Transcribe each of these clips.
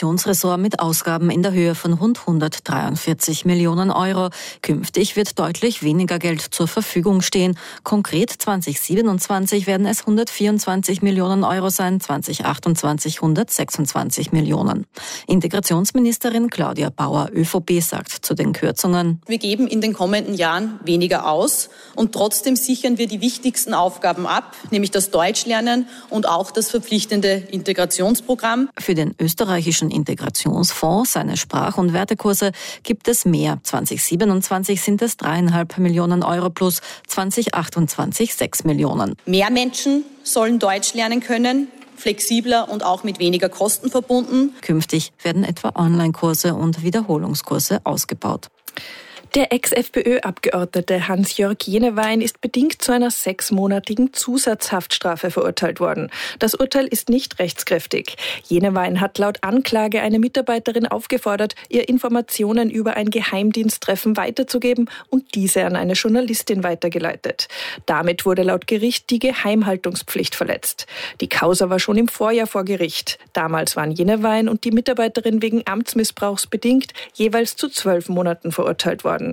Integrationsressort mit Ausgaben in der Höhe von rund 143 Millionen Euro. Künftig wird deutlich weniger Geld zur Verfügung stehen. Konkret 2027 werden es 124 Millionen Euro sein, 2028 126 Millionen. Integrationsministerin Claudia Bauer, ÖVP, sagt zu den Kürzungen: Wir geben in den kommenden Jahren weniger aus und trotzdem sichern wir die wichtigsten Aufgaben ab, nämlich das Deutschlernen und auch das verpflichtende Integrationsprogramm. Für den österreichischen Integrationsfonds, seine Sprach- und Wertekurse, gibt es mehr. 2027 sind es 3,5 Millionen Euro plus, 2028 6 Millionen. Mehr Menschen sollen Deutsch lernen können, flexibler und auch mit weniger Kosten verbunden. Künftig werden etwa Online-Kurse und Wiederholungskurse ausgebaut. Der Ex-FPÖ-Abgeordnete Hans-Jörg Jenewein ist bedingt zu einer 6-monatigen Zusatzhaftstrafe verurteilt worden. Das Urteil ist nicht rechtskräftig. Jenewein hat laut Anklage eine Mitarbeiterin aufgefordert, ihr Informationen über ein Geheimdiensttreffen weiterzugeben und diese an eine Journalistin weitergeleitet. Damit wurde laut Gericht die Geheimhaltungspflicht verletzt. Die Causa war schon im Vorjahr vor Gericht. Damals waren Jenewein und die Mitarbeiterin wegen Amtsmissbrauchs bedingt jeweils zu 12 Monaten verurteilt worden.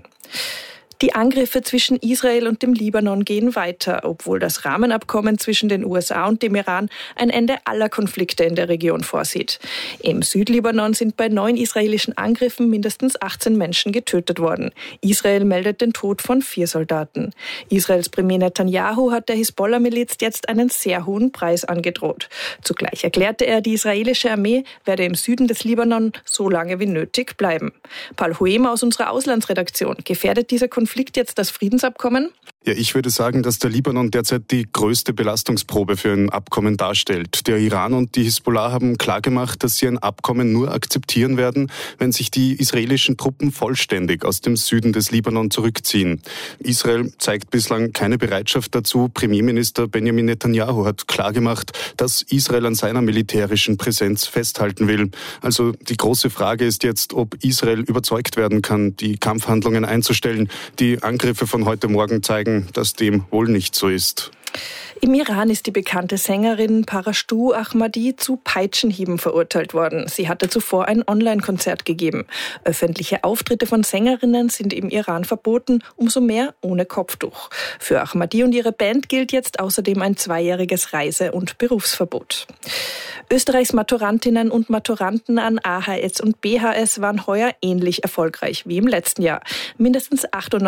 Die Angriffe zwischen Israel und dem Libanon gehen weiter, obwohl das Rahmenabkommen zwischen den USA und dem Iran ein Ende aller Konflikte in der Region vorsieht. Im Südlibanon sind bei 9 israelischen Angriffen mindestens 18 Menschen getötet worden. Israel meldet den Tod von 4 Soldaten. Israels Premier Netanyahu hat der Hisbollah-Miliz jetzt einen sehr hohen Preis angedroht. Zugleich erklärte er, die israelische Armee werde im Süden des Libanon so lange wie nötig bleiben. Paul Huema aus unserer Auslandsredaktion: Gefährdet dieser Konflikt jetzt das Friedensabkommen? Ja, ich würde sagen, dass der Libanon derzeit die größte Belastungsprobe für ein Abkommen darstellt. Der Iran und die Hisbollah haben klargemacht, dass sie ein Abkommen nur akzeptieren werden, wenn sich die israelischen Truppen vollständig aus dem Süden des Libanon zurückziehen. Israel zeigt bislang keine Bereitschaft dazu. Premierminister Benjamin Netanyahu hat klargemacht, dass Israel an seiner militärischen Präsenz festhalten will. Also die große Frage ist jetzt, ob Israel überzeugt werden kann, die Kampfhandlungen einzustellen. Die Angriffe von heute Morgen zeigen, dass dem wohl nicht so ist. Im Iran ist die bekannte Sängerin Parashtu Ahmadi zu Peitschenhieben verurteilt worden. Sie hatte zuvor ein Online-Konzert gegeben. Öffentliche Auftritte von Sängerinnen sind im Iran verboten, umso mehr ohne Kopftuch. Für Ahmadi und ihre Band gilt jetzt außerdem ein 2-jähriges Reise- und Berufsverbot. Österreichs Maturantinnen und Maturanten an AHS und BHS waren heuer ähnlich erfolgreich wie im letzten Jahr. Mindestens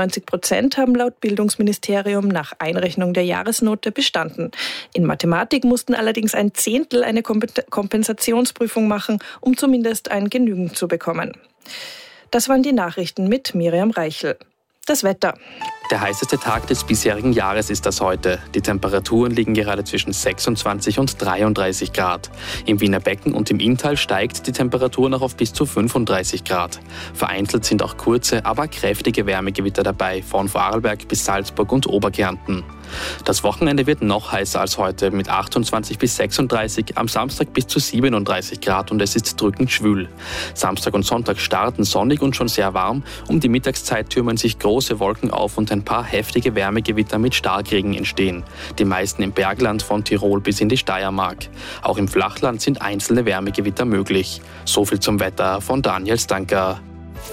98% haben laut Bildungsministerium nach Einrechnung der Jahresnote bestanden. In Mathematik mussten allerdings ein Zehntel eine Kompensationsprüfung machen, um zumindest ein Genügend zu bekommen. Das waren die Nachrichten mit Miriam Reichel. Das Wetter. Der heißeste Tag des bisherigen Jahres ist das heute. Die Temperaturen liegen gerade zwischen 26 und 33 Grad. Im Wiener Becken und im Inntal steigt die Temperatur noch auf bis zu 35 Grad. Vereinzelt sind auch kurze, aber kräftige Wärmegewitter dabei, von Vorarlberg bis Salzburg und Oberkärnten. Das Wochenende wird noch heißer als heute mit 28 bis 36, am Samstag bis zu 37 Grad und es ist drückend schwül. Samstag und Sonntag starten sonnig und schon sehr warm. Um die Mittagszeit türmen sich große Wolken auf und ein paar heftige Wärmegewitter mit Starkregen entstehen. Die meisten im Bergland von Tirol bis in die Steiermark. Auch im Flachland sind einzelne Wärmegewitter möglich. So viel zum Wetter von Daniel Stanker.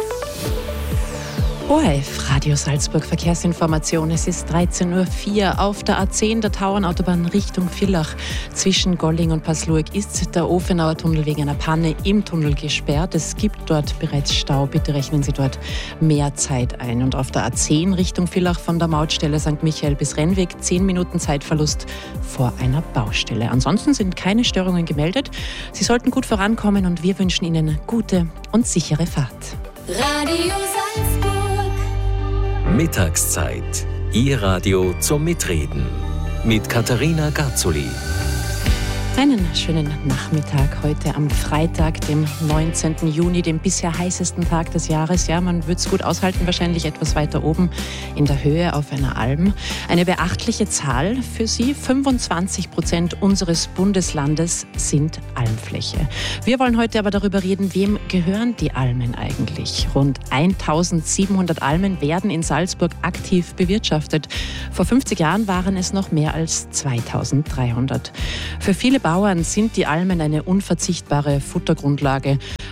ORF Radio Salzburg Verkehrsinformation. Es ist 13:04 Uhr. Auf der A10 der Tauernautobahn Richtung Villach zwischen Golling und Passlurg ist der Ofenauer Tunnel wegen einer Panne im Tunnel gesperrt. Es gibt dort bereits Stau. Bitte rechnen Sie dort mehr Zeit ein. Und auf der A10 Richtung Villach von der Mautstelle St. Michael bis Rennweg 10 Minuten Zeitverlust vor einer Baustelle. Ansonsten sind keine Störungen gemeldet. Sie sollten gut vorankommen und wir wünschen Ihnen gute und sichere Fahrt. Radio Salzburg. Mittagszeit. Ihr Radio zum Mitreden. Mit Katharina Garzuli. Einen schönen Nachmittag heute am Freitag, dem 19. Juni, dem bisher heißesten Tag des Jahres. Ja, man wird es gut aushalten, wahrscheinlich etwas weiter oben in der Höhe auf einer Alm. Eine beachtliche Zahl für Sie. 25% unseres Bundeslandes sind Almfläche. Wir wollen heute aber darüber reden, wem gehören die Almen eigentlich? Rund 1700 Almen werden in Salzburg aktiv bewirtschaftet. Vor 50 Jahren waren es noch mehr als 2300. Für viele Bauern sind die Almen eine unverzichtbare Futtergrundlage.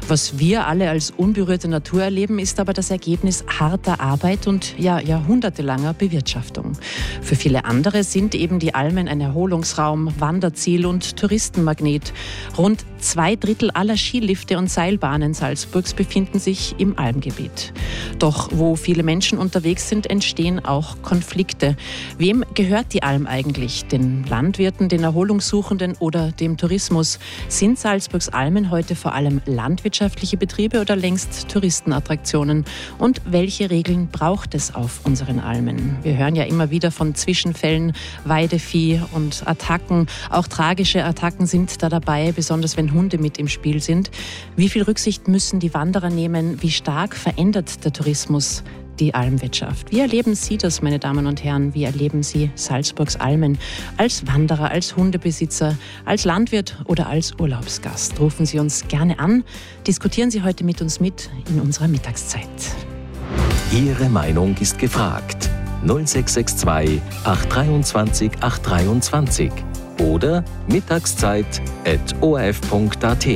Was wir alle als unberührte Natur erleben, ist aber das Ergebnis harter Arbeit und jahrhundertelanger Bewirtschaftung. Für viele andere sind eben die Almen ein Erholungsraum, Wanderziel und Touristenmagnet. Rund 2/3 aller Skilifte und Seilbahnen Salzburgs befinden sich im Almgebiet. Doch wo viele Menschen unterwegs sind, entstehen auch Konflikte. Wem gehört die Alm eigentlich? Den Landwirten, den Erholungssuchenden oder dem Tourismus? Sind Salzburgs Almen heute vor allem landwirtschaftliche Betriebe oder längst Touristenattraktionen? Und welche Regeln braucht es auf unseren Almen? Wir hören ja immer wieder von Zwischenfällen, Weidevieh und Attacken. Auch tragische Attacken sind da dabei, besonders wenn Hunde mit im Spiel sind. Wie viel Rücksicht müssen die Wanderer nehmen? Wie stark verändert der Tourismus die Almwirtschaft? Wie erleben Sie das, meine Damen und Herren? Wie erleben Sie Salzburgs Almen? Als Wanderer, als Hundebesitzer, als Landwirt oder als Urlaubsgast? Rufen Sie uns gerne an. Diskutieren Sie heute mit uns mit in unserer Mittagszeit. Ihre Meinung ist gefragt. 0662 823 823 oder mittagszeit@orf.at.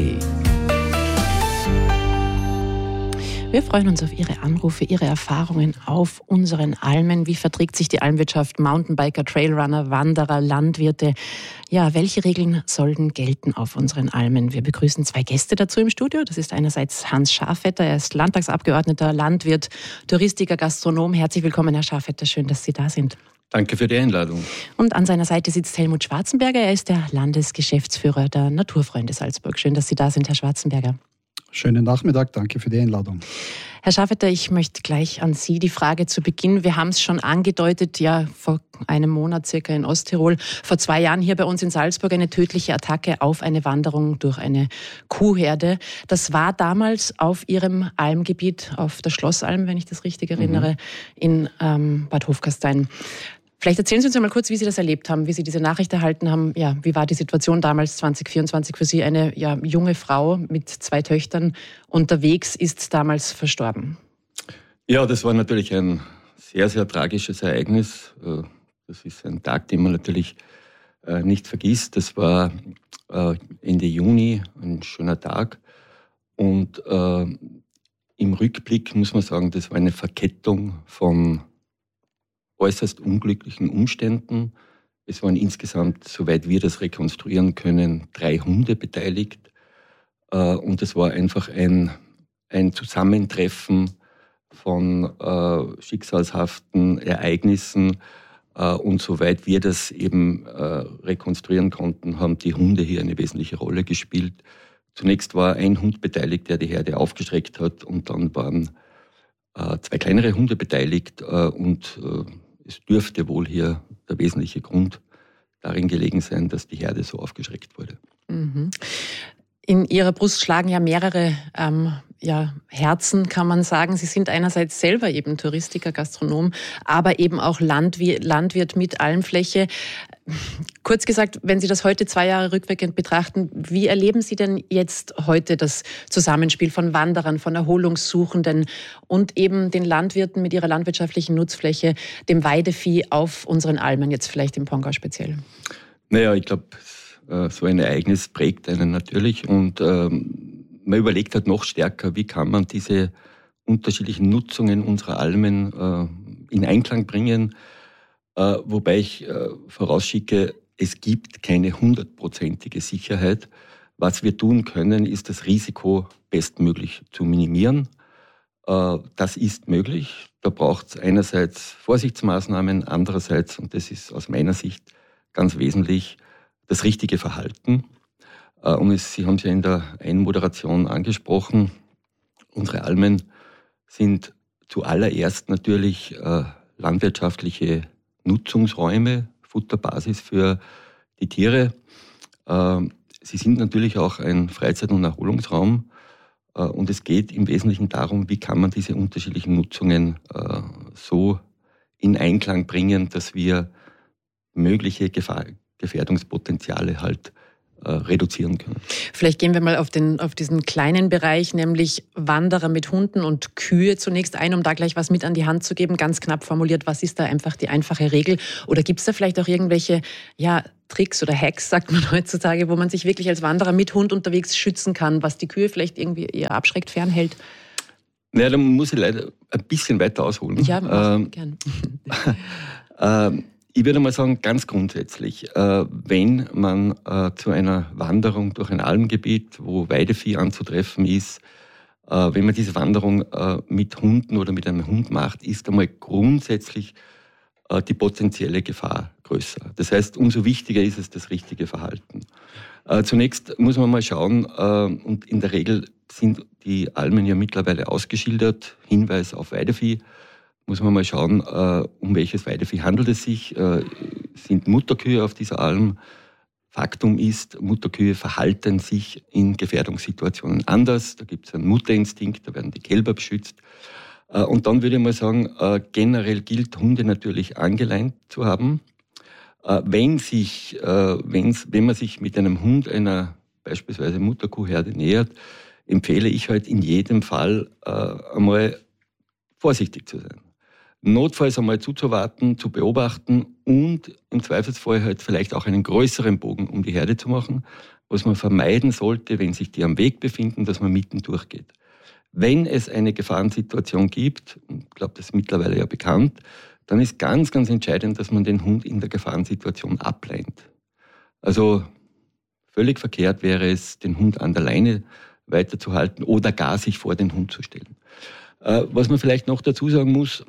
Wir freuen uns auf Ihre Anrufe, Ihre Erfahrungen auf unseren Almen. Wie verträgt sich die Almwirtschaft? Mountainbiker, Trailrunner, Wanderer, Landwirte. Ja, welche Regeln sollten gelten auf unseren Almen? Wir begrüßen 2 Gäste dazu im Studio. Das ist einerseits Hans Schafetter. Er ist Landtagsabgeordneter, Landwirt, Touristiker, Gastronom. Herzlich willkommen, Herr Schafetter. Schön, dass Sie da sind. Danke für die Einladung. Und an seiner Seite sitzt Helmut Schwarzenberger. Er ist der Landesgeschäftsführer der Naturfreunde Salzburg. Schön, dass Sie da sind, Herr Schwarzenberger. Schönen Nachmittag, danke für die Einladung. Herr Schafetter, ich möchte gleich an Sie die Frage zu Beginn. Wir haben es schon angedeutet, ja, vor einem Monat circa in Osttirol, vor 2 Jahren hier bei uns in Salzburg eine tödliche Attacke auf eine Wanderung durch eine Kuhherde. Das war damals auf Ihrem Almgebiet, auf der Schlossalm, wenn ich das richtig erinnere, in Bad Hofgastein. Vielleicht erzählen Sie uns einmal kurz, wie Sie das erlebt haben, wie Sie diese Nachricht erhalten haben. Ja, wie war die Situation damals 2024 für Sie? Eine junge Frau mit 2 Töchtern unterwegs ist damals verstorben. Ja, das war natürlich ein sehr, sehr tragisches Ereignis. Das ist ein Tag, den man natürlich nicht vergisst. Das war Ende Juni, ein schöner Tag. Und im Rückblick muss man sagen, das war eine Verkettung von äußerst unglücklichen Umständen. Es waren insgesamt, soweit wir das rekonstruieren können, 3 Hunde beteiligt. Und es war einfach ein Zusammentreffen von schicksalshaften Ereignissen. Und soweit wir das eben rekonstruieren konnten, haben die Hunde hier eine wesentliche Rolle gespielt. Zunächst war ein Hund beteiligt, der die Herde aufgeschreckt hat. Und dann waren 2 kleinere Hunde beteiligt. Und es dürfte wohl hier der wesentliche Grund darin gelegen sein, dass die Herde so aufgeschreckt wurde. Mhm. In Ihrer Brust schlagen ja mehrere Herzen, kann man sagen. Sie sind einerseits selber eben Touristiker, Gastronom, aber eben auch Landwirt mit Almfläche. Kurz gesagt, wenn Sie das heute 2 Jahre rückwirkend betrachten, wie erleben Sie denn jetzt heute das Zusammenspiel von Wanderern, von Erholungssuchenden und eben den Landwirten mit ihrer landwirtschaftlichen Nutzfläche, dem Weidevieh auf unseren Almen, jetzt vielleicht im Pongau speziell? Naja, ich glaube, so ein Ereignis prägt einen natürlich und man überlegt halt noch stärker, wie kann man diese unterschiedlichen Nutzungen unserer Almen in Einklang bringen. Wobei ich vorausschicke, es gibt keine 100%ige Sicherheit. Was wir tun können, ist das Risiko bestmöglich zu minimieren. Das ist möglich. Da braucht es einerseits Vorsichtsmaßnahmen, andererseits, und das ist aus meiner Sicht ganz wesentlich, das richtige Verhalten. Und Sie haben es ja in der Einmoderation angesprochen, unsere Almen sind zuallererst natürlich landwirtschaftliche Nutzungsräume, Futterbasis für die Tiere. Sie sind natürlich auch ein Freizeit- und Erholungsraum. Und es geht im Wesentlichen darum, wie kann man diese unterschiedlichen Nutzungen so in Einklang bringen, dass wir mögliche Gefährdungspotenziale halt reduzieren können. Vielleicht gehen wir mal auf diesen kleinen Bereich, nämlich Wanderer mit Hunden und Kühe zunächst ein, um da gleich was mit an die Hand zu geben. Ganz knapp formuliert, was ist da einfach die einfache Regel? Oder gibt es da vielleicht auch irgendwelche Tricks oder Hacks, sagt man heutzutage, wo man sich wirklich als Wanderer mit Hund unterwegs schützen kann, was die Kühe vielleicht irgendwie eher abschreckt, fernhält? Naja, da muss ich leider ein bisschen weiter ausholen. Ja, gern. Ich würde mal sagen, ganz grundsätzlich, wenn man zu einer Wanderung durch ein Almgebiet, wo Weidevieh anzutreffen ist, wenn man diese Wanderung mit Hunden oder mit einem Hund macht, ist einmal grundsätzlich die potenzielle Gefahr größer. Das heißt, umso wichtiger ist es, das richtige Verhalten. Zunächst muss man mal schauen, und in der Regel sind die Almen ja mittlerweile ausgeschildert, Hinweis auf Weidevieh. Muss man mal schauen, um welches Weidevieh handelt es sich. Sind Mutterkühe auf dieser Alm? Faktum ist, Mutterkühe verhalten sich in Gefährdungssituationen anders. Da gibt es einen Mutterinstinkt, da werden die Kälber beschützt. Und dann würde ich mal sagen, generell gilt, Hunde natürlich angeleint zu haben. Wenn man sich mit einem Hund einer beispielsweise Mutterkuhherde nähert, empfehle ich halt in jedem Fall einmal vorsichtig zu sein. Notfalls einmal zuzuwarten, zu beobachten und im Zweifelsfall halt vielleicht auch einen größeren Bogen um die Herde zu machen, was man vermeiden sollte, wenn sich die am Weg befinden, dass man mitten durchgeht. Wenn es eine Gefahrensituation gibt, ich glaube, das ist mittlerweile ja bekannt, dann ist ganz, ganz entscheidend, dass man den Hund in der Gefahrensituation ableint. Also völlig verkehrt wäre es, den Hund an der Leine weiterzuhalten oder gar sich vor den Hund zu stellen. Was man vielleicht noch dazu sagen muss,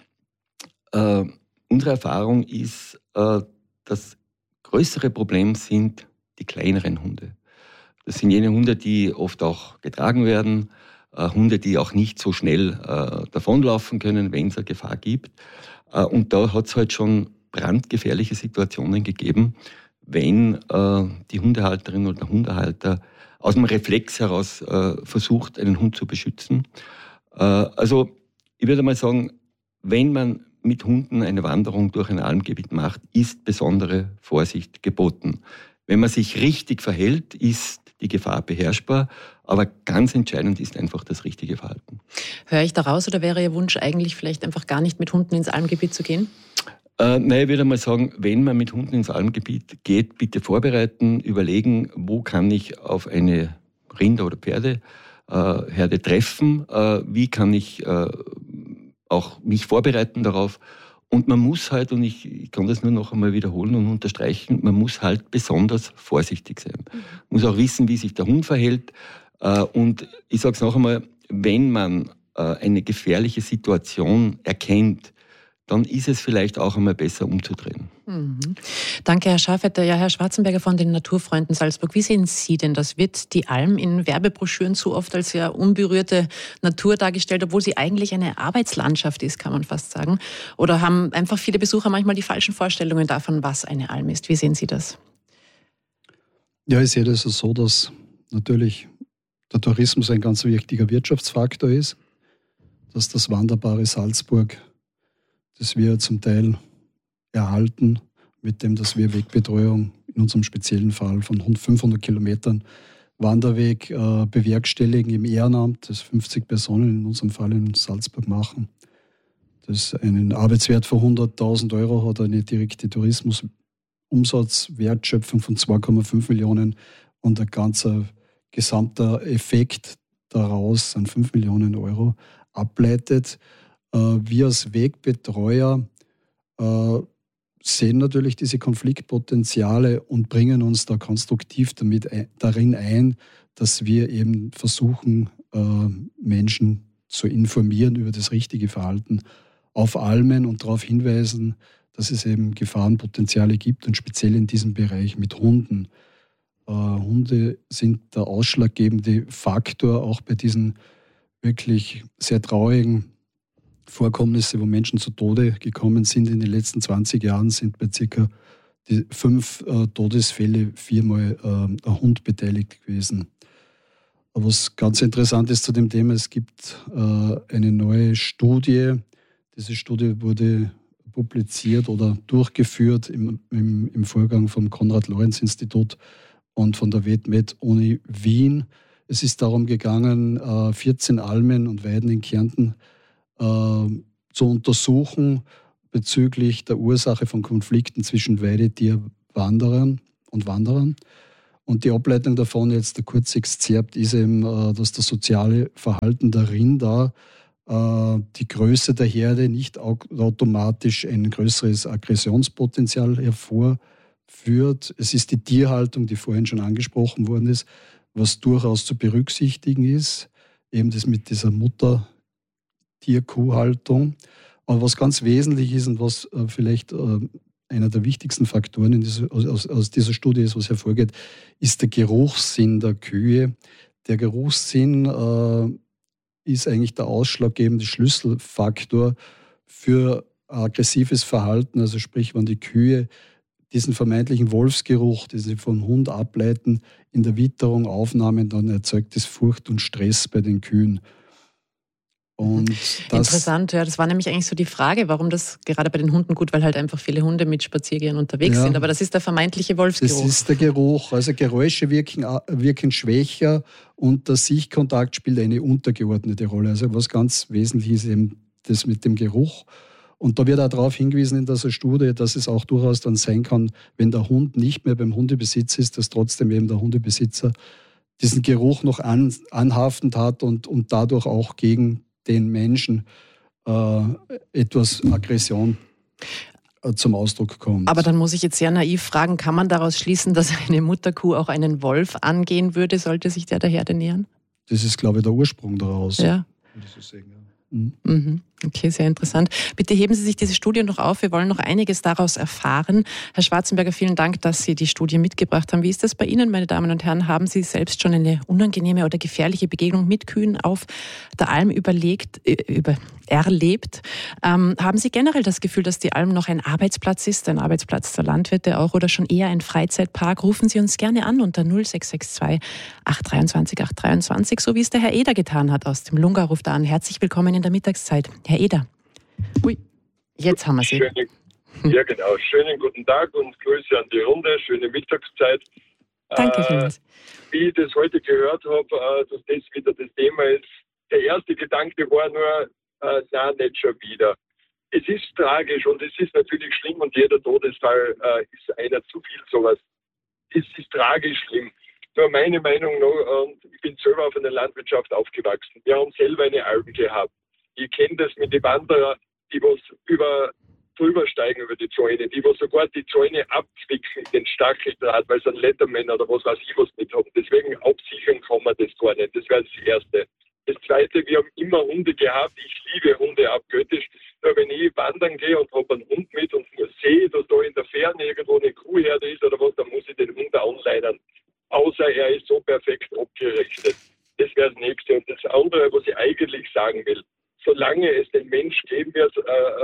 unsere Erfahrung ist, das größere Problem sind die kleineren Hunde. Das sind jene Hunde, die oft auch getragen werden, Hunde, die auch nicht so schnell davonlaufen können, wenn es eine Gefahr gibt. Und da hat es halt schon brandgefährliche Situationen gegeben, wenn die Hundehalterin oder der Hundehalter aus dem Reflex heraus versucht, einen Hund zu beschützen. Also ich würde mal sagen, wenn man mit Hunden eine Wanderung durch ein Almgebiet macht, ist besondere Vorsicht geboten. Wenn man sich richtig verhält, ist die Gefahr beherrschbar, aber ganz entscheidend ist einfach das richtige Verhalten. Höre ich daraus oder wäre Ihr Wunsch eigentlich vielleicht einfach gar nicht mit Hunden ins Almgebiet zu gehen? Nein, ich würde mal sagen, wenn man mit Hunden ins Almgebiet geht, bitte vorbereiten, überlegen, wo kann ich auf eine Rinder- oder Pferdeherde treffen, wie kann ich auch mich vorbereiten darauf. Und man muss halt, und ich kann das nur noch einmal wiederholen und unterstreichen, man muss halt besonders vorsichtig sein. Man muss auch wissen, wie sich der Hund verhält. Und ich sage es noch einmal, wenn man eine gefährliche Situation erkennt, dann ist es vielleicht auch einmal besser umzudrehen. Mhm. Danke, Herr Schafetter. Ja, Herr Schwarzenberger von den Naturfreunden Salzburg, wie sehen Sie denn das? Wird die Alm in Werbebroschüren zu oft als ja unberührte Natur dargestellt, obwohl sie eigentlich eine Arbeitslandschaft ist, kann man fast sagen? Oder haben einfach viele Besucher manchmal die falschen Vorstellungen davon, was eine Alm ist? Wie sehen Sie das? Ja, ich sehe das so, dass natürlich der Tourismus ein ganz wichtiger Wirtschaftsfaktor ist, dass das wanderbare Salzburg, das wir zum Teil erhalten, mit dem, dass wir Wegbetreuung in unserem speziellen Fall von rund 500 Kilometern Wanderweg bewerkstelligen im Ehrenamt, das 50 Personen in unserem Fall in Salzburg machen. Das einen Arbeitswert von 100.000 Euro hat, eine direkte Tourismusumsatzwertschöpfung von 2,5 Millionen und ein ganzer gesamter Effekt daraus an 5 Millionen Euro ableitet. Wir als Wegbetreuer sehen natürlich diese Konfliktpotenziale und bringen uns da konstruktiv darin ein, dass wir eben versuchen, Menschen zu informieren über das richtige Verhalten auf Almen und darauf hinweisen, dass es eben Gefahrenpotenziale gibt und speziell in diesem Bereich mit Hunden. Hunde sind der ausschlaggebende Faktor auch bei diesen wirklich sehr traurigen Vorkommnisse, wo Menschen zu Tode gekommen sind. In den letzten 20 Jahren sind bei ca. 5 Todesfälle 4-mal ein Hund beteiligt gewesen. Aber was ganz interessant ist zu dem Thema, es gibt eine neue Studie. Diese Studie wurde publiziert oder durchgeführt im Vorgang vom Konrad-Lorenz-Institut und von der WetMed-Uni Wien. Es ist darum gegangen, 14 Almen und Weiden in Kärnten zu untersuchen bezüglich der Ursache von Konflikten zwischen Weidetierwanderern und Wanderern. Und die Ableitung davon, jetzt der kurz exzerpt, ist eben, dass das soziale Verhalten der Rinder die Größe der Herde nicht automatisch ein größeres Aggressionspotenzial hervorführt. Es ist die Tierhaltung, die vorhin schon angesprochen worden ist, was durchaus zu berücksichtigen ist. Eben das mit dieser Mutter-Tier-Kuhhaltung. Aber was ganz wesentlich ist und was vielleicht einer der wichtigsten Faktoren aus dieser Studie ist, was hervorgeht, ist der Geruchssinn der Kühe. Der Geruchssinn ist eigentlich der ausschlaggebende Schlüsselfaktor für aggressives Verhalten. Also sprich, wenn die Kühe diesen vermeintlichen Wolfsgeruch, den sie vom Hund ableiten, in der Witterung aufnahmen, dann erzeugt das Furcht und Stress bei den Kühen. Und interessant, ja, das war nämlich eigentlich so die Frage, warum das gerade bei den Hunden gut, weil halt einfach viele Hunde mit Spaziergehern unterwegs sind, aber das ist der vermeintliche Wolfsgeruch. Das ist der Geruch, also Geräusche wirken schwächer und der Sichtkontakt spielt eine untergeordnete Rolle. Also was ganz wesentlich ist eben das mit dem Geruch. Und da wird auch darauf hingewiesen in dieser Studie, dass es auch durchaus dann sein kann, wenn der Hund nicht mehr beim Hundebesitz ist, dass trotzdem eben der Hundebesitzer diesen Geruch noch anhaftend hat und dadurch auch gegen den Menschen etwas Aggression zum Ausdruck kommt. Aber dann muss ich jetzt sehr naiv fragen, kann man daraus schließen, dass eine Mutterkuh auch einen Wolf angehen würde, sollte sich der Herde nähern? Das ist, glaube ich, der Ursprung daraus. Ja. Okay, sehr interessant. Bitte heben Sie sich diese Studie noch auf. Wir wollen noch einiges daraus erfahren. Herr Schwarzenberger, vielen Dank, dass Sie die Studie mitgebracht haben. Wie ist das bei Ihnen, meine Damen und Herren? Haben Sie selbst schon eine unangenehme oder gefährliche Begegnung mit Kühen auf der Alm erlebt? Haben Sie generell das Gefühl, dass die Alm noch ein Arbeitsplatz ist, ein Arbeitsplatz der Landwirte auch oder schon eher ein Freizeitpark? Rufen Sie uns gerne an unter 0662 823 823, so wie es der Herr Eder getan hat aus dem Lunga. Ruft er an. Herzlich willkommen in der Mittagszeit. Herr Eder. Ui, jetzt haben wir Sie. Ja, genau. Schönen guten Tag und Grüße an die Runde. Schöne Mittagszeit. Danke vielmals. Wie ich das heute gehört habe, dass das wieder das Thema ist, der erste Gedanke war nur, nein, nicht schon wieder. Es ist tragisch und es ist natürlich schlimm und jeder Todesfall ist einer zu viel sowas. Es ist tragisch schlimm. Nur meine Meinung noch, und ich bin selber auf einer Landwirtschaft aufgewachsen. Wir haben selber eine Alm gehabt. Ich kenne das mit den Wanderern, die was drüber steigen über die Zäune, die was sogar die Zäune abzwicken, den Stacheldraht, weil sie einen Letterman oder was weiß ich was mit haben. Deswegen absichern kann man das gar nicht. Das wäre das Erste. Das Zweite, wir haben immer Hunde gehabt. Ich liebe Hunde abgöttisch. Nur wenn ich wandern gehe und habe einen Hund mit und sehe, dass da in der Ferne irgendwo eine Kuhherde ist oder was, dann muss ich den Hund anleitern. Außer er ist so perfekt abgerichtet. Das wäre das Nächste. Und das andere, was ich eigentlich sagen will, solange es den Mensch geben wird,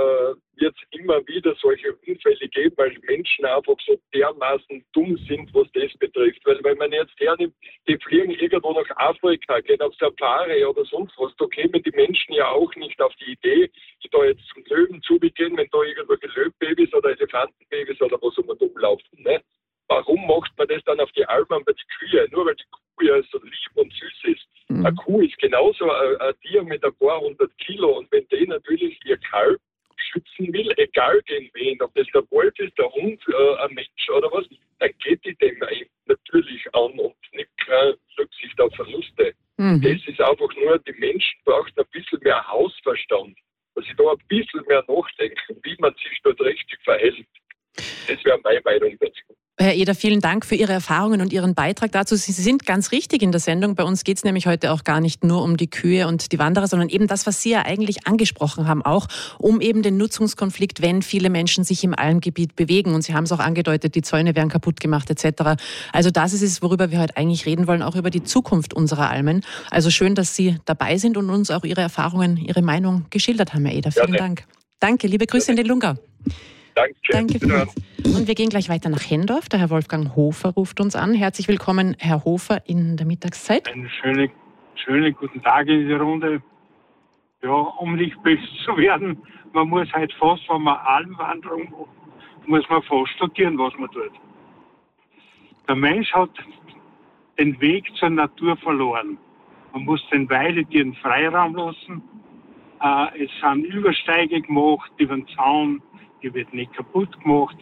wird es immer wieder solche Unfälle geben, weil Menschen einfach so dermaßen dumm sind, was das betrifft. Weil wenn man jetzt hernimmt, die fliegen irgendwo nach Afrika, gehen auf Safari oder sonst was, da kämen die Menschen ja auch nicht auf die Idee, da jetzt zum Löwen zubegehen, wenn da irgendwelche Löwenbabys oder Elefantenbabys oder was rumlaufen. Ne? Warum macht man das dann auf die Alm bei die Kühe? Nur weil die Kuh ja so lieb und süß ist. Eine Kuh ist genauso ein Tier mit ein paar 100 Kilo und wenn die natürlich ihr Kalb schützen will, egal gegen wen, ob das der Wolf ist, der Hund, ein Mensch oder was, dann geht die dem natürlich an und nimmt keine Rücksicht auf Verluste. Das ist einfach nur, die Menschen brauchen ein bisschen mehr Hausverstand, dass sie da ein bisschen mehr nachdenken, wie man sich dort richtig verhält. Das wäre meine Meinung dazu. Herr Eder, vielen Dank für Ihre Erfahrungen und Ihren Beitrag dazu. Sie sind ganz richtig in der Sendung. Bei uns geht es nämlich heute auch gar nicht nur um die Kühe und die Wanderer, sondern eben das, was Sie ja eigentlich angesprochen haben, auch um eben den Nutzungskonflikt, wenn viele Menschen sich im Almgebiet bewegen. Und Sie haben es auch angedeutet, die Zäune werden kaputt gemacht etc. Also das ist es, worüber wir heute eigentlich reden wollen, auch über die Zukunft unserer Almen. Also schön, dass Sie dabei sind und uns auch Ihre Erfahrungen, Ihre Meinung geschildert haben, Herr Eder. Vielen Dank. Danke, liebe Grüße in den Lungau. Danke vielmals. Und wir gehen gleich weiter nach Hendorf. Der Herr Wolfgang Hofer ruft uns an. Herzlich willkommen, Herr Hofer, in der Mittagszeit. Einen schönen guten Tag in die Runde. Ja, um nicht böse zu werden, man muss halt fast, wenn man Almwanderung macht, muss man fast studieren, was man tut. Der Mensch hat den Weg zur Natur verloren. Man muss den Weidetieren Freiraum lassen. Es sind Übersteige gemacht über den Zaun. Die wird nicht kaputt gemacht.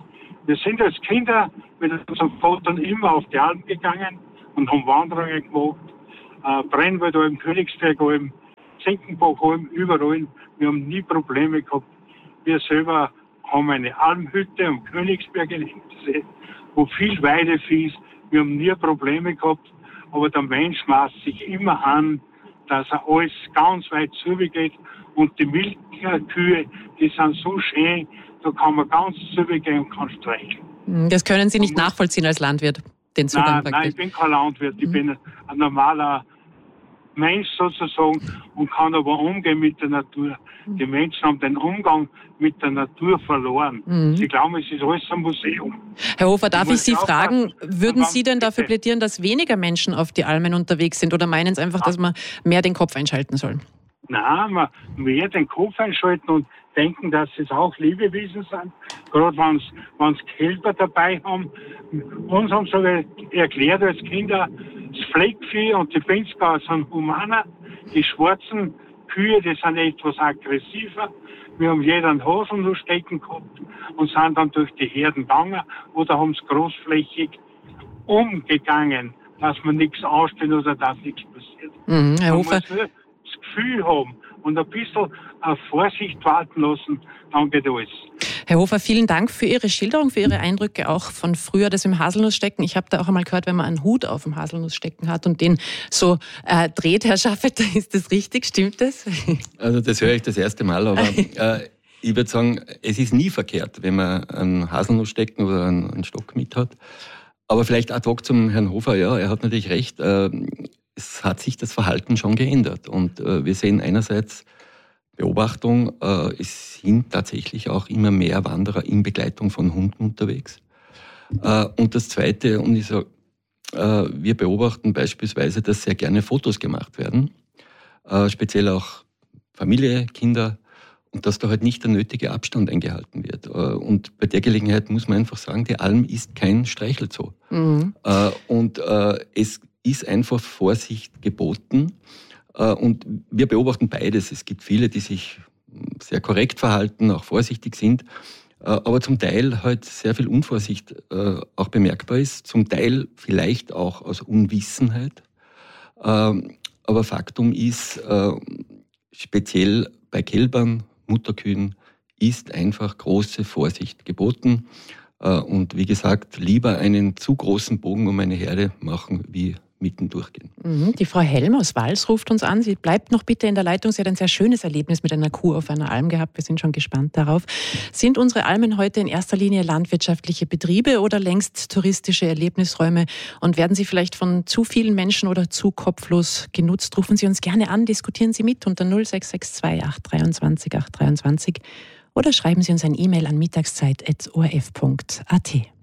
Wir sind als Kinder mit unseren Vater immer auf die Alm gegangen und haben Wanderungen gemacht. Brennwaldalm, Königsbergalm, Zinkenbachalm, überall. Wir haben nie Probleme gehabt. Wir selber haben eine Almhütte am Königsberg in Hintersee, wo viel Weidevieh ist. Wir haben nie Probleme gehabt. Aber der Mensch maßt sich immer an, dass er alles ganz weit zurückgeht. Und die Milchkühe, die sind so schön, da kann man ganz zurückgehen und kann streicheln. Das können Sie nicht nachvollziehen als Landwirt, den Zugang praktisch? Nein, ich bin kein Landwirt. Ich bin ein normaler Mensch sozusagen und kann aber umgehen mit der Natur. Die Menschen haben den Umgang mit der Natur verloren. Sie glauben, es ist alles ein Museum. Herr Hofer, darf ich Sie fragen, würden Sie denn dafür plädieren, dass weniger Menschen auf die Almen unterwegs sind, oder meinen Sie einfach, dass man mehr den Kopf einschalten soll? Nein, man mehr den Kopf einschalten und denken, dass es auch Lebewesen sind. Gerade wenn es Kälber dabei haben. Uns haben sie erklärt als Kinder, das Fleckvieh und die Pinzgauer sind humaner. Die schwarzen Kühe, die sind etwas aggressiver. Wir haben jeder einen Haselnussstecken gehabt und sind dann durch die Herden gegangen oder haben es großflächig umgegangen, dass man nichts aussteht oder dass nichts passiert. Herr Hofer, muss nur das Gefühl haben und ein bisschen Vorsicht walten lassen, dann geht alles. Herr Hofer, vielen Dank für Ihre Schilderung, für Ihre Eindrücke auch von früher, das im Haselnussstecken. Ich habe da auch einmal gehört, wenn man einen Hut auf dem Haselnussstecken hat und den so dreht, Herr Schaffet, ist das richtig? Stimmt das? Also das höre ich das erste Mal, aber ich würde sagen, es ist nie verkehrt, wenn man einen Haselnussstecken oder einen Stock mit hat. Aber vielleicht ad hoc zum Herrn Hofer, ja, er hat natürlich recht, es hat sich das Verhalten schon geändert. Und wir sehen einerseits Beobachtung, es sind tatsächlich auch immer mehr Wanderer in Begleitung von Hunden unterwegs. Und das Zweite, und ich sage, wir beobachten beispielsweise, dass sehr gerne Fotos gemacht werden, speziell auch Familie, Kinder, und dass da halt nicht der nötige Abstand eingehalten wird. Und bei der Gelegenheit muss man einfach sagen, die Alm ist kein Streichelzoo. Und es ist einfach Vorsicht geboten. Und wir beobachten beides. Es gibt viele, die sich sehr korrekt verhalten, auch vorsichtig sind, aber zum Teil halt sehr viel Unvorsicht auch bemerkbar ist, zum Teil vielleicht auch aus Unwissenheit. Aber Faktum ist, speziell bei Kälbern, Mutterkühen, ist einfach große Vorsicht geboten. Und wie gesagt, lieber einen zu großen Bogen um eine Herde machen, wie mitten durchgehen. Die Frau Helm aus Wals ruft uns an. Sie bleibt noch bitte in der Leitung. Sie hat ein sehr schönes Erlebnis mit einer Kuh auf einer Alm gehabt. Wir sind schon gespannt darauf. Sind unsere Almen heute in erster Linie landwirtschaftliche Betriebe oder längst touristische Erlebnisräume? Und werden sie vielleicht von zu vielen Menschen oder zu kopflos genutzt? Rufen Sie uns gerne an, diskutieren Sie mit unter 0662 823 823 oder schreiben Sie uns ein E-Mail an mittagszeit@orf.at.